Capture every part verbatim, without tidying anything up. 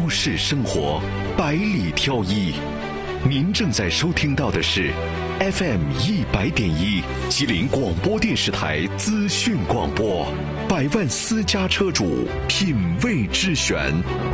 都市生活，百里挑一。您正在收听到的是 F M 一百点一吉林广播电视台资讯广播，百万私家车主品味之选。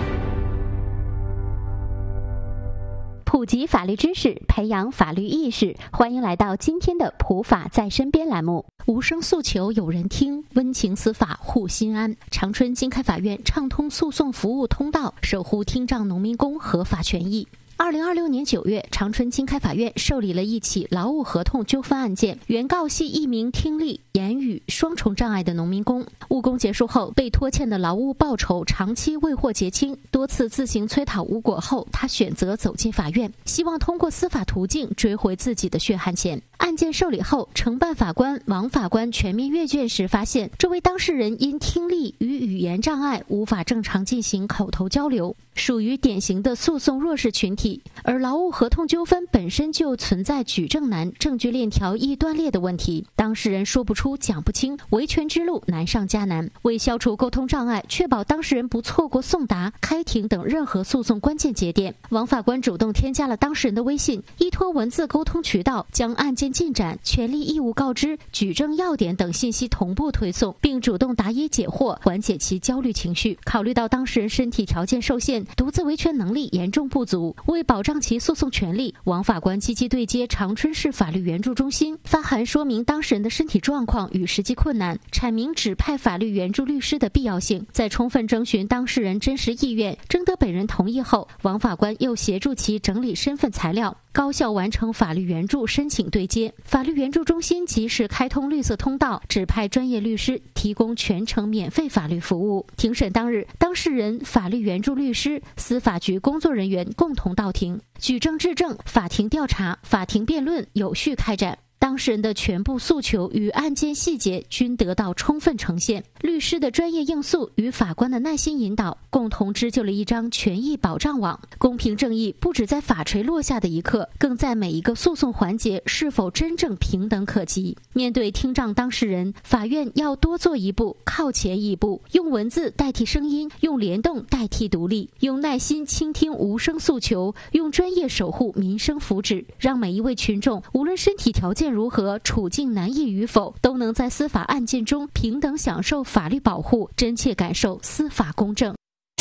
普及法律知识，培养法律意识，欢迎来到今天的普法在身边栏目。无声诉求有人听，温情司法护心安。长春经开法院畅通诉讼服务通道，守护听障农民工合法权益。二零二六年九月，长春经开法院受理了一起劳务合同纠纷案件，原告系一名听力、言语双重障碍的农民工。务工结束后，被拖欠的劳务报酬长期未获结清，多次自行催讨无果后，他选择走进法院，希望通过司法途径追回自己的血汗钱。案件受理后，承办法官王法官全面阅卷时发现，这位当事人因听力与语言障碍无法正常进行口头交流，属于典型的诉讼弱势群体。而劳务合同纠纷本身就存在举证难、证据链条易断裂的问题，当事人说不出、讲不清，维权之路难上加难。为消除沟通障碍，确保当事人不错过送达、开庭等任何诉讼关键节点，王法官主动添加了当事人的微信，依托文字沟通渠道，将案件进展、权利义务告知、举证要点等信息同步推送，并主动答疑解惑，缓解其焦虑情绪。考虑到当事人身体条件受限，独自维权能力严重不足，为保障其诉讼权利，王法官积极对接长春市法律援助中心，发函说明当事人的身体状况与实际困难，阐明指派法律援助律师的必要性。在充分征询当事人真实意愿，征得本人同意后，王法官又协助其整理身份材料，高效完成法律援助申请对接。法律援助中心及时开通绿色通道，指派专业律师提供全程免费法律服务。庭审当日，当事人、法律援助律师、司法局工作人员共同到庭，举证质证、法庭调查、法庭辩论有序开展。当事人的全部诉求与案件细节均得到充分呈现，律师的专业应诉与法官的耐心引导，共同织就了一张权益保障网。公平正义不只在法锤落下的一刻，更在每一个诉讼环节是否真正平等可及。面对听障当事人，法院要多做一步，靠前一步，用文字代替声音，用联动代替独立，用耐心倾听无声诉求，用专业守护民生福祉，让每一位群众无论身体条件如何，处境难易与否，都能在司法案件中平等享受法律保护，真切感受司法公正。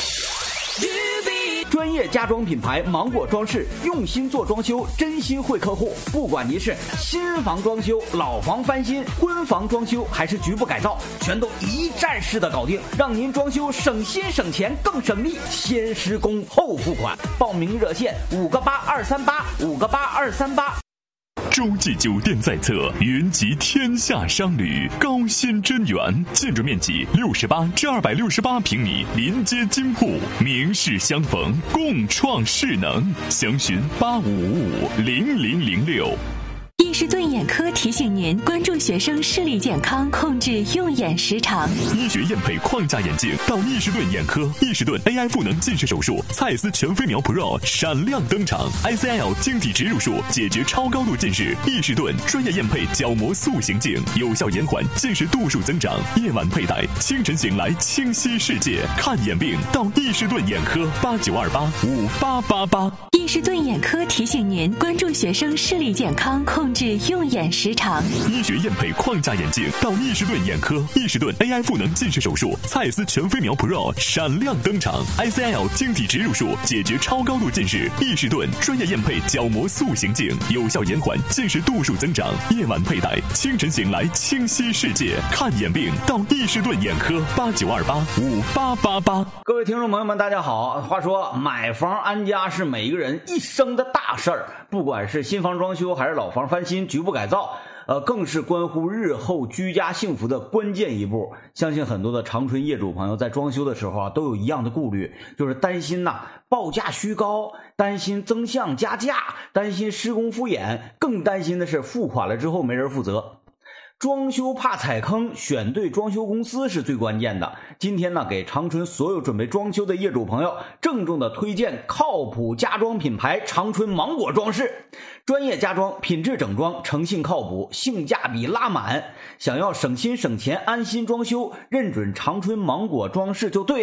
专业家装品牌芒果装饰，用心做装修，真心惠客户。不管您是新房装修、老房翻新、婚房装修还是局部改造，全都一站式的搞定，让您装修省心省钱更省力。先施工后付款，报名热线五个八二三八五个八二三八。 洲际酒店在侧，云集天下商旅，高新真园，建筑面积六十八至二百六十八平米，临街金铺，名士相逢，共创势能。详询八五五五零零零六。 易士顿眼科提醒您关注学生视力健康，控制用眼时长。 医学验配框架眼镜到易士顿眼科，易士顿 A I 赋能近视手术，蔡司全飞秒 Pro 闪亮登场 ，I C L 晶体植入术解决超高度近视。易士顿专业验配角膜塑形镜，有效延缓近视度数增长。夜晚佩戴，清晨醒来清晰世界。看眼病到易士顿眼科，八九二八五八八八。 易士顿眼科提醒您关注学生视力健康，控制用眼时长。 医学验配框架眼镜到易士顿眼科，易士顿 A I 赋能近视手术，蔡司全飞秒 Pro 闪亮登场 ，I C L 晶体植入术解决超高度近视。易士顿专业验配角膜塑形镜，有效延缓近视度数增长。夜晚佩戴，清晨醒来清晰世界。看眼病到易士顿眼科，八九二八五八八八。 各位听众朋友们，大家好。话说买房安家是每一个人一生的大事儿，不管是新房装修还是老房翻新、局部改造，呃，更是关乎日后居家幸福的关键一步。相信很多的长春业主朋友在装修的时候啊，都有一样的顾虑，就是担心呐、啊、报价虚高，担心增项加价，担心施工敷衍，更担心的是付款了之后没人负责。装修怕踩坑，选对装修公司是最关键的。今天呢，给长春所有准备装修的业主朋友郑重的推荐靠谱家装品牌长春芒果装饰。专业家装，品质整装，诚信靠谱，性价比拉满。想要省心省钱安心装修，认准长春芒果装饰就对了。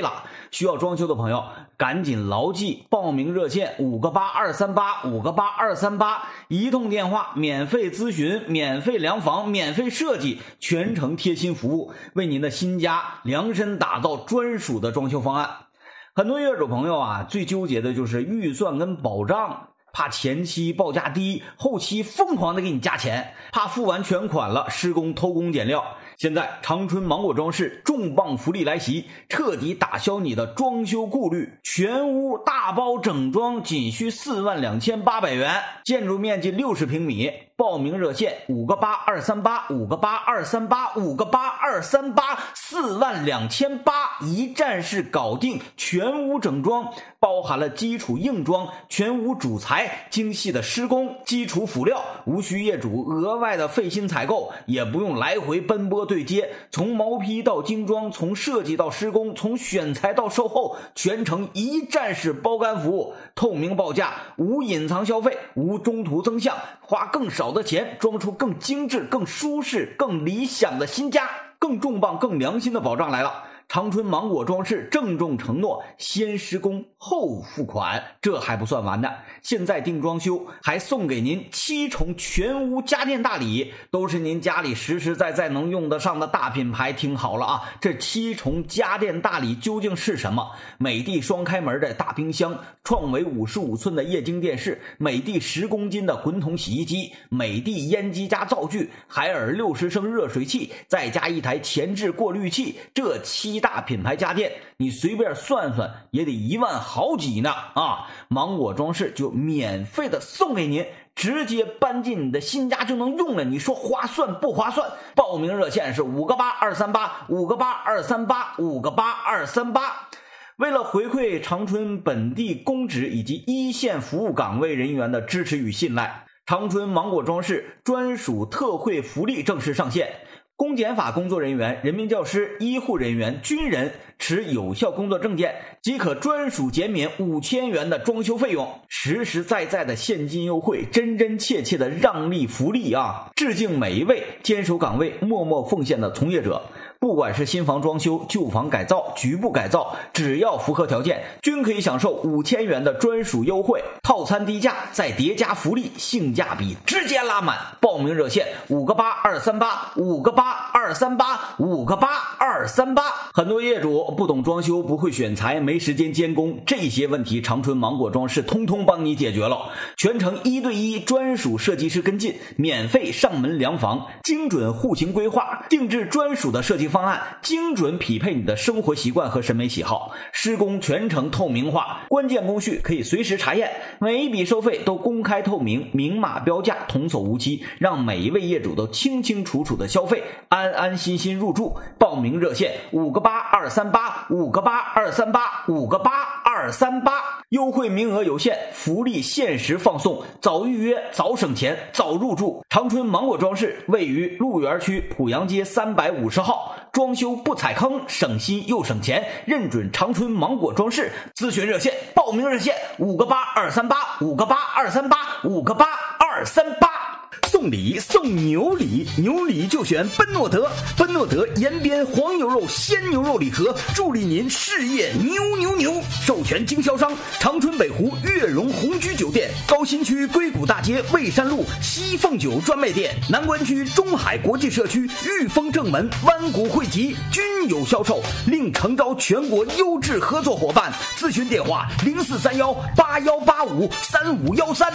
需要装修的朋友赶紧牢记报名热线五个八二三八五个八二三八，一通电话免费咨询，免费量房，免费设计，全程贴心服务，为您的新家量身打造专属的装修方案。很多业主朋友啊，最纠结的就是预算跟保障，怕前期报价低，后期疯狂的给你加钱，怕付完全款了施工偷工减料。现在长春芒果装饰重磅福利来袭，彻底打消你的装修顾虑，全屋大包整装仅需四万两千八百元，建筑面积六十平米。报名热线五个八二三八五个八二三八五个八二三八，四万两千八，一站式搞定，全屋整装，包含了基础硬装、全屋主材、精细的施工、基础辅料，无需业主额外的费心采购，也不用来回奔波对接，从毛坯到精装，从设计到施工，从选材到售后，全程一站式包干服务，透明报价，无隐藏消费，无中途增项，花更少的钱装出更精致、更舒适、更理想的新家。更重磅、更良心的保障来了，长春芒果装饰郑重承诺先施工后付款。这还不算完的，现在订装修还送给您七重全屋家电大礼，都是您家里实实在在能用得上的大品牌。听好了啊，这七重家电大礼究竟是什么？美的双开门的大冰箱，创维五十五寸的液晶电视，美的十公斤的滚筒洗衣机，美的烟机加灶具，海尔六十升热水器，再加一台前置过滤器，这七大品牌家电你随便算算也得一万好几呢啊！芒果装饰就免费的送给您，直接搬进你的新家就能用了，你说划算不划算？报名热线是五个八二三八五个八二三八五个八二三八。为了回馈长春本地公职以及一线服务岗位人员的支持与信赖，长春芒果装饰专属特惠福利正式上线。公检法工作人员、人民教师、医护人员、军人持有效工作证件即可专属减免五千元的装修费用，实实在在的现金优惠，真真切切的让利福利啊！致敬每一位坚守岗位、默默奉献的从业者。不管是新房装修、旧房改造、局部改造，只要符合条件，均可以享受五千元的专属优惠，套餐低价再叠加福利，性价比直接拉满。报名热线五个八二三八五个八二三八五个八二三八。很多业主不懂装修，不会选材，没时间监工，这些问题长春芒果装饰通通帮你解决了，全程一对一专属设计师跟进，免费上门量房，精准户型规划，定制专属的设计方案，精准匹配你的生活习惯和审美喜好，施工全程透明化，关键工序可以随时查验，每一笔收费都公开透明，明码标价，童叟无欺，让每一位业主都清清楚楚的消费，安安心心入住。报名热线五个八二三八五个八二三八五个八二三八，优惠名额有限，福利限时放送，早预约早省钱早入住。长春芒果装饰位于鹿园区濮阳街三百五十号，装修不踩坑，省心又省钱，认准长春芒果装饰。咨询热线报名热线五个八二三八五个八二三八五个八二三八。送礼送牛礼，牛礼就选奔诺德，奔诺德延边黄牛肉鲜牛肉礼盒，助力您事业牛牛牛。授权经销商长春北湖悦榕红居酒店，高新区硅谷大街蔚山路西凤酒专卖店，南关区中海国际社区裕丰正门湾谷汇集均有销售，另诚招全国优质合作伙伴。咨询电话零四三幺八幺八五三五幺三。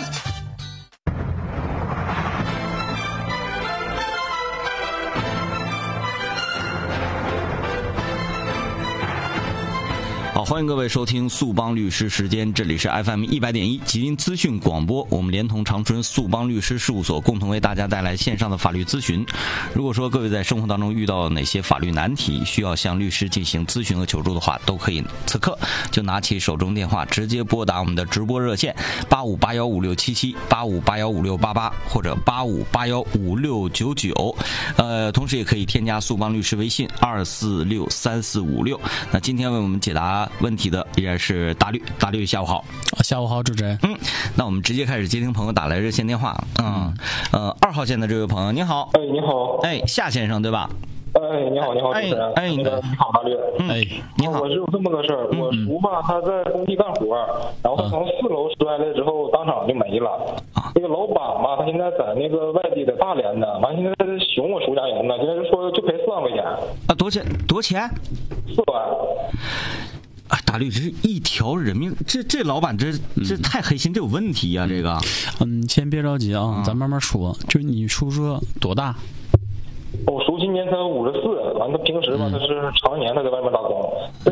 好，欢迎各位收听速帮律师时间，这里是 F M 一百点一吉林资讯广播，我们连同长春速帮律师事务所共同为大家带来线上的法律咨询。如果说各位在生活当中遇到哪些法律难题，需要向律师进行咨询和求助的话，都可以此刻就拿起手中电话，直接拨打我们的直播热线八五八幺五六七七八五八幺五六八八或者八五八幺五六九九。呃，同时也可以添加速帮律师微信二四六三四五六。那今天为我们解答问题的依然是大律，大律下午好。 下午好，主持人。 嗯，那我们直接开始接听朋友打来热线电话。嗯，呃，二号线的这位朋友，您好。 哎，你好。 哎，夏先生对吧？ 呃， 哎，你好，你好，主持人。 哎， 那个你好，大略。 哎，你好。 我是有这么个事儿，我叔吧，他在工地干活，然后他从四楼摔了之后，当场就没了。这个老板吧，他现在在那个外地的大连呢，完现在在熊我叔家人呢，现在就说就赔四万块钱。 啊，多少钱？多少钱？ 四万。 啊，大律师一条人命，这这老板这这太黑心，这有问题呀、啊！这个， 嗯，先别着急啊，咱慢慢说。就是你叔叔多大？ 我叔今年才五十四，完他平时吧，他是常年他在外面打工。这